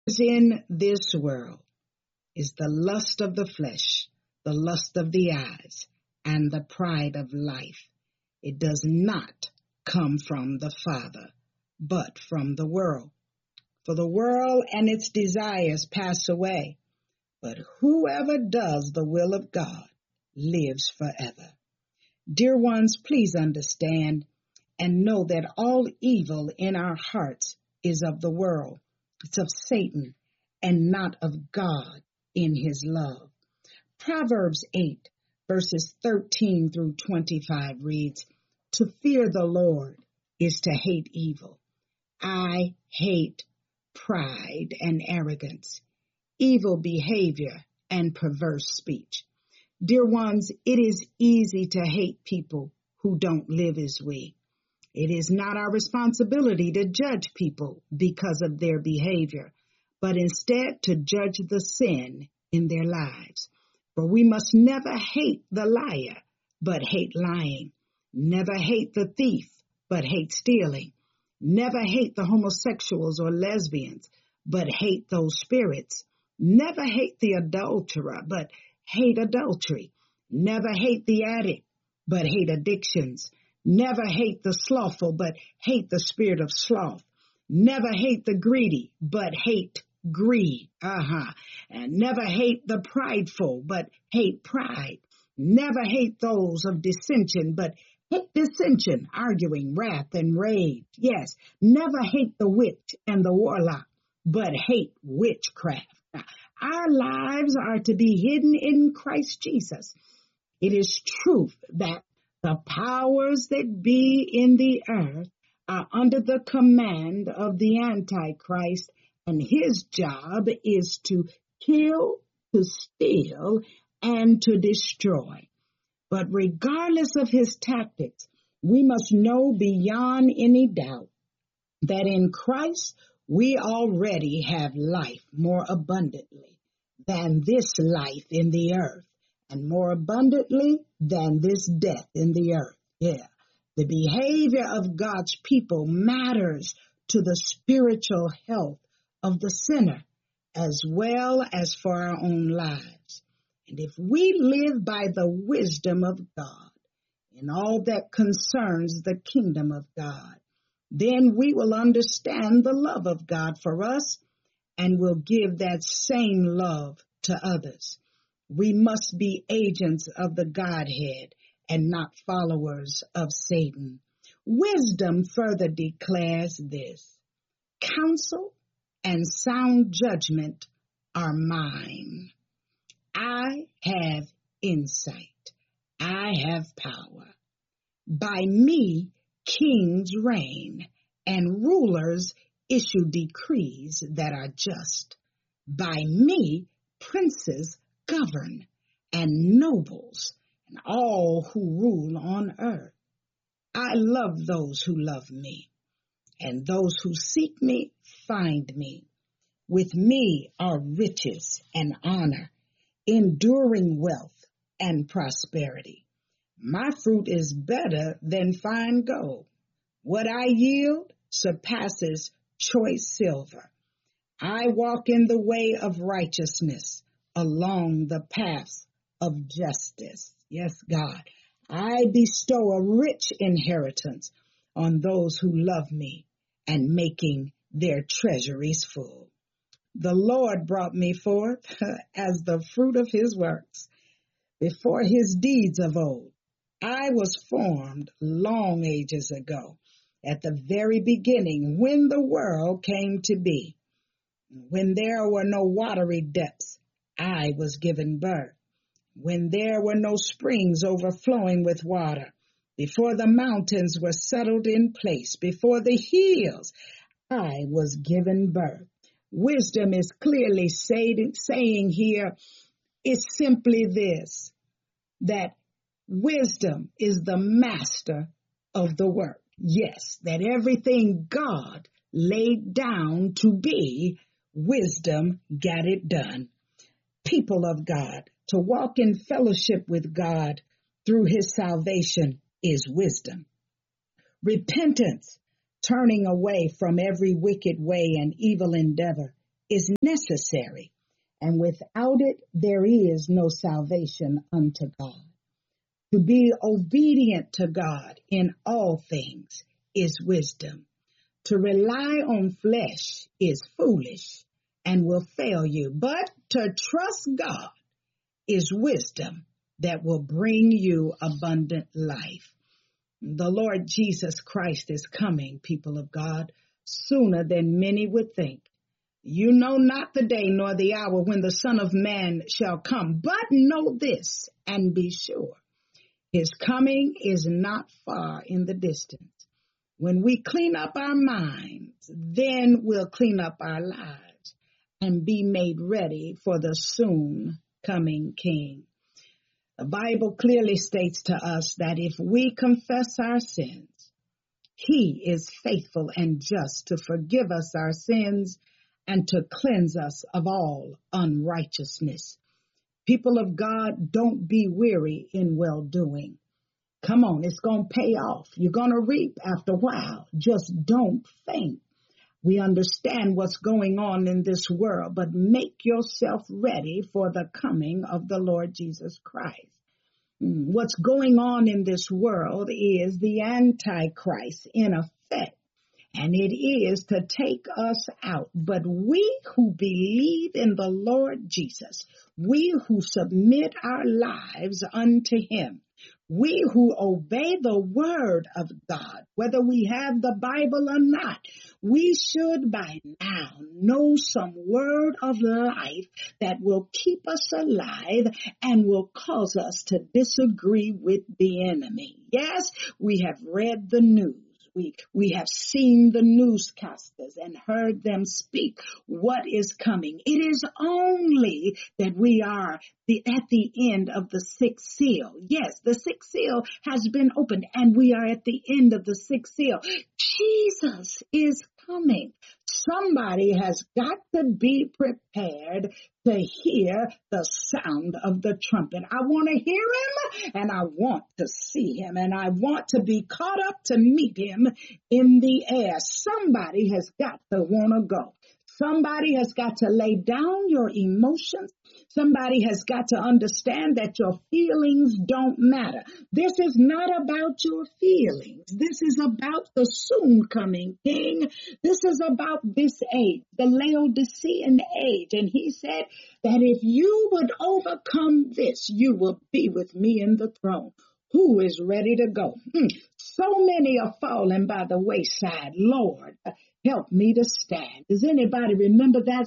is in this world is the lust of the flesh, the lust of the eyes, and the pride of life. It does not come from the Father, but from the world. For the world and its desires pass away, but whoever does the will of God lives forever. Dear ones, please understand and know that all evil in our hearts is of the world. It's of Satan and not of God in his love. Proverbs 8, verses 13 through 25 reads, "To fear the Lord is to hate evil. I hate pride and arrogance, evil behavior and perverse speech." Dear ones, it is easy to hate people who don't live as we. It is not our responsibility to judge people because of their behavior, but instead to judge the sin in their lives. For we must never hate the liar, but hate lying. Never hate the thief, but hate stealing. Never hate the homosexuals or lesbians, but hate those spirits. Never hate the adulterer, but hate adultery. Never hate the addict, but hate addictions. Never hate the slothful, but hate the spirit of sloth. Never hate the greedy, but hate greed. And never hate the prideful, but hate pride. Never hate those of dissension, but hate dissension, arguing, wrath, and rage. Yes, never hate the witch and the warlock, but hate witchcraft. Our lives are to be hidden in Christ Jesus. It is truth that the powers that be in the earth are under the command of the Antichrist, and his job is to kill, to steal, and to destroy. But regardless of his tactics, we must know beyond any doubt that in Christ we already have life more abundantly than this life in the earth, and more abundantly than this death in the earth. The behavior of God's people matters to the spiritual health of the sinner, as well as for our own lives. And if we live by the wisdom of God in all that concerns the kingdom of God, then we will understand the love of God for us and will give that same love to others. We must be agents of the Godhead and not followers of Satan. Wisdom further declares this: counsel and sound judgment are mine. I have insight. I have power. By me, kings reign and rulers issue decrees that are just. By me, princes govern and nobles and all who rule on earth. I love those who love me, and those who seek me find me. With me are riches and honor, enduring wealth and prosperity. My fruit is better than fine gold. What I yield surpasses choice silver. I walk in the way of righteousness along the paths of justice. Yes, God. I bestow a rich inheritance on those who love me and making their treasuries full. The Lord brought me forth as the fruit of his works, before his deeds of old. I was formed long ages ago, at the very beginning, when the world came to be. When there were no watery depths, I was given birth. When there were no springs overflowing with water, before the mountains were settled in place, before the hills, I was given birth. Wisdom is clearly saying here is simply this, that wisdom is the master of the work. Yes, that everything God laid down to be, wisdom got it done. People of God, to walk in fellowship with God through his salvation is wisdom. Repentance, turning away from every wicked way and evil endeavor, is necessary, and without it there is no salvation unto God. To be obedient to God in all things is wisdom. To rely on flesh is foolish and will fail you, but to trust God is wisdom that will bring you abundant life. The Lord Jesus Christ is coming, people of God, sooner than many would think. You know not the day nor the hour when the Son of Man shall come, but know this and be sure. His coming is not far in the distance. When we clean up our minds, then we'll clean up our lives and be made ready for the soon coming King. The Bible clearly states to us that if we confess our sins, He is faithful and just to forgive us our sins and to cleanse us of all unrighteousness. People of God, don't be weary in well-doing. Come on, it's going to pay off. You're going to reap after a while. Just don't faint. We understand what's going on in this world, but make yourself ready for the coming of the Lord Jesus Christ. What's going on in this world is the Antichrist in effect, and it is to take us out. But we who believe in the Lord Jesus, we who submit our lives unto Him, we who obey the word of God, whether we have the Bible or not, we should by now know some word of life that will keep us alive and will cause us to disagree with the enemy. Yes, we have read the news. We have seen the newscasters and heard them speak what is coming. It is only that we are at the end of the sixth seal. Yes, the sixth seal has been opened and we are at the end of the sixth seal. Jesus is coming. Somebody has got to be prepared to hear the sound of the trumpet. I want to hear Him and I want to see Him and I want to be caught up to meet Him in the air. Somebody has got to want to go. Somebody has got to lay down your emotions. Somebody has got to understand that your feelings don't matter. This is not about your feelings. This is about the soon coming King. This is about this age, the Laodicean age. And He said that if you would overcome this, you will be with me in the throne. Who is ready to go? So many are falling by the wayside. Lord, help me to stand. Does anybody remember that